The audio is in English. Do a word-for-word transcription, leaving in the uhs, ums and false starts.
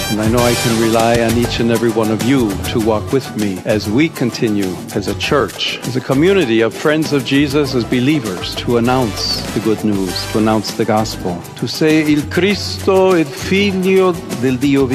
And I know I can rely on each and every one of you to walk with me as we continue as a church, as a community of friends of Jesus, as believers, to announce the good news, to announce the gospel, to say, Il Cristo è figlio del Dio